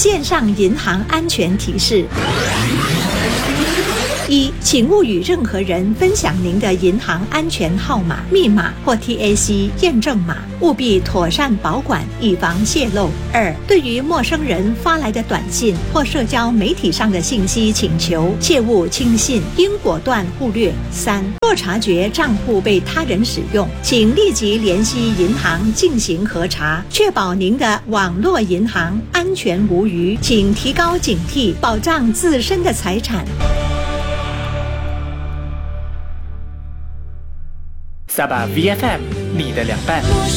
线上银行安全提示：1，请勿与任何人分享您的银行安全号码、密码或 TAC 验证码，务必妥善保管，以防泄露。2，对于陌生人发来的短信或社交媒体上的信息请求，切勿轻信，应果断忽略。3，若察觉账户被他人使用，请立即联系银行进行核查，确保您的网络银行安全无虞。请提高警惕，保障自身的财产。 Sabah VFM 你的凉拌。